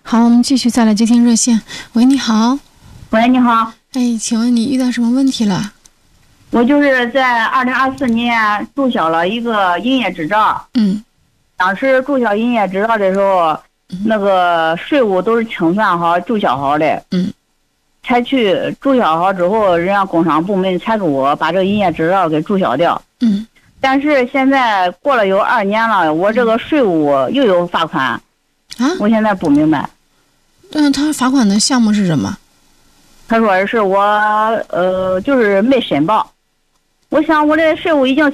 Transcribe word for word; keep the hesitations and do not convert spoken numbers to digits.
好，我们继续再来接听热线。喂，你好。 喂，你好。 哎，请问你遇到什么问题了？ 我就是在二零二四年注销了一个营业执照。 嗯。 当时注销营业执照的时候，嗯、那个税务都是清算好、注销好的。 嗯。 才去注销好之后，人家工商部门才给我把这个营业执照给注销掉。 嗯。 但是现在过了有二年了，我这个税务又有罚款。 啊？ 我现在不明白。 嗯，他罚款的项目是什么？ 他说是我呃，就是没申报。我想我这税务已经